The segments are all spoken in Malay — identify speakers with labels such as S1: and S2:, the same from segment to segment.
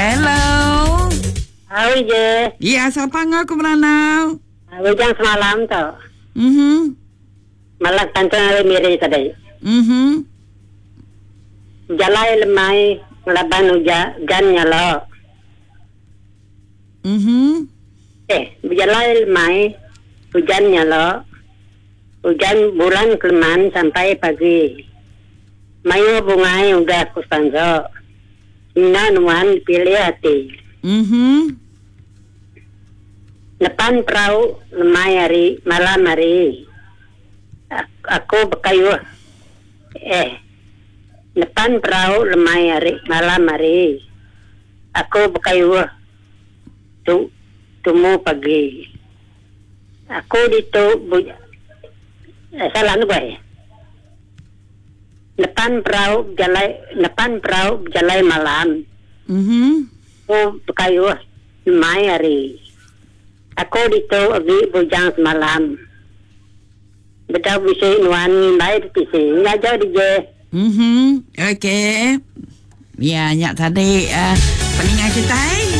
S1: Hello.
S2: Awi je.
S1: Ya, siapa ngaku beranau?
S2: Wujang semalam tu. Malah pantun awi miri tadi. Jalai lemai ngelaban hujan nyalo. Jalai lemai hujan nyalo. Hujan bulan keleman sampai pagi. Mayu bungai udah kustanzo. Ina nuan pilih hati. Depan perahu lemai hari malam hari. Aku berkayu. Depan perahu lemai hari malam hari. Aku berkayu. Temu pagi. Aku ditu salah nubai. Depan perahu jalai malam. Aku berkayu lemai hari. Aku ditu agi bujang semalam. Betul bisa nuan baik bisa. Ngajar dia.
S1: Okey. Ya, nyak tadi peningan kita.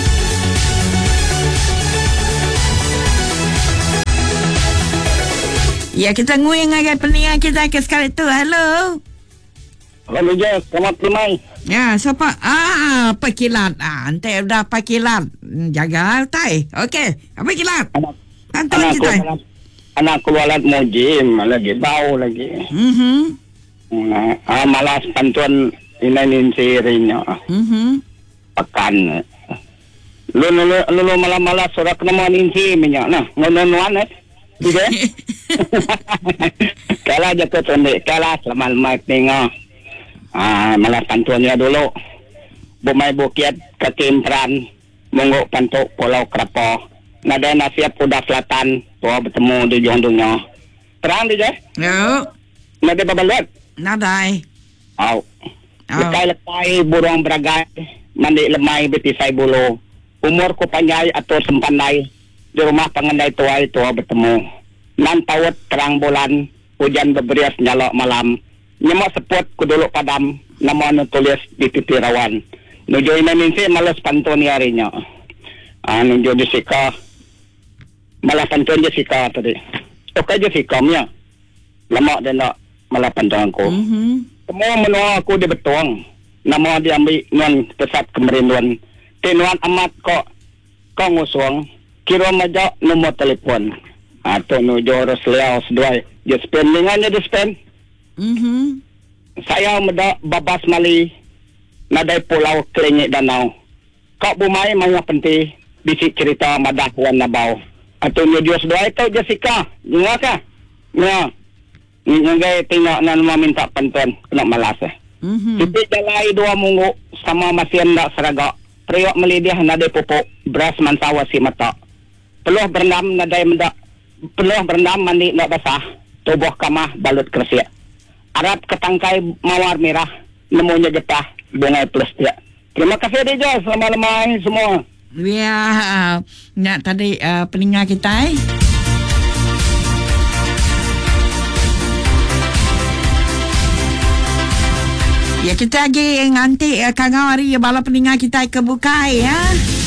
S1: Ya, kita nguing agak peningan kita ke sekali tu. Hello.
S3: Halo je, selamat lemai.
S1: Ya, siapa? Pakilat. Ante udah pakilat. Jaga tai. Okey, pakilat. Tantun kita.
S3: Anak keluarat mojim lagi bau lagi. Malas pantun inanin sirinya. Pakan. Lu malam-malam surat nama ninsi minyak. Nah, ngonon-ngonon Tidak. Kala jatuh tunduk. Kala selama lemai tengah. Malah pantunnya dulu. Bumai bukit kekimpran. Mungguk pantuk Pulau Krapo. Nada nasiap udah selatan. Tua bertemu di jondungnya. Terang dia?
S1: Ya.
S3: Nada babalat?
S1: Nadai.
S3: Lekai burung beragai. Mandi lemai betisai bulu. Umur ku panjai atau sempandai. Di rumah pengandai tua bertemu. Nan tawat terang bulan. Hujan berberias nyalok malam. Nyemak seput ku dulu padam. Nama nutulis di titik rawan. Nuju Indonesia malas pantun harinya. Nuju Jessica. Malah pantun Jessica tadi. Oke Jessica punya. Lama dia nak malah pantun aku. Semua menua aku di betuang. Nama dia ambil nuan pesat kemerinduan. Tinuan amat kok ngusung. Kira majak nombor telefon. Atau nuju Rosliao seduai. Dia spend dengan dia spend. Saya meda babas mali. Nadai pulau Kelengit Danau. Kau bumai maya penting. Bisik cerita madah wan nabau. Atau nuju seduai tau Jessica. Dengar kah? Ya. Ngai tengok nan minta pantun. Kena malas Jadi jalai 2 minggu. Sama masih hendak seragak. Priok melidih nadai pupuk. Beras mansawa si mata. Peluh berendam nadai mendak. Peluh berendam mandi nak basah. Tubuh kamah balut kersiak. Arab ketangkai mawar merah. Nemunya getah. Bungai plus dia. Terima kasih Dejo. Selamat lemai semua.
S1: Ya, nak tadi peningat kita. Ya, kita lagi nganti kangau hari bala peningat kita kebukai ya.